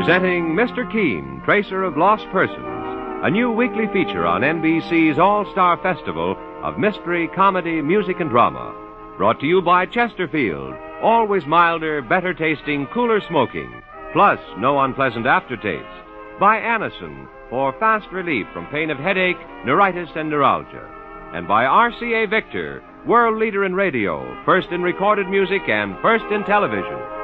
presenting Mr. Keene, Tracer of Lost Persons, a new weekly feature on NBC's All-Star Festival of Mystery, Comedy, Music, and Drama. Brought to you by Chesterfield, always milder, better tasting, cooler smoking, plus no unpleasant aftertaste. By Anacin, for fast relief from pain of headache, neuritis, and neuralgia. And by RCA Victor, world leader in radio, first in recorded music, and first in television.